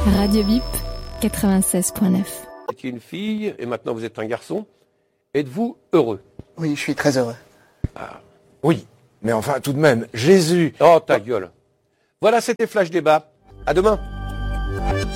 Radio Bip 96.9. Vous étiez une fille et maintenant vous êtes un garçon. Êtes-vous heureux? Oui, je suis très heureux. Ah. Oui, mais enfin tout de même, Jésus... Oh ta gueule. Voilà, c'était Flash Débat. À demain.